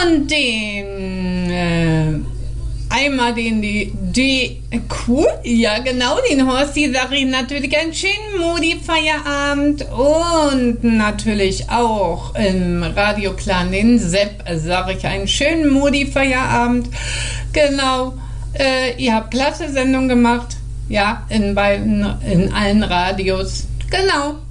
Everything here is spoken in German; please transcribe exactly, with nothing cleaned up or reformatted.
Und den, äh, einmal den, die, die, cool, ja genau, den Horsti sage ich natürlich einen schönen Modi-Feierabend und natürlich auch im Radioclan den Sepp sage ich einen schönen Modi-Feierabend. Genau, äh, ihr habt klasse Sendung gemacht, ja, in beiden, in allen Radios, genau.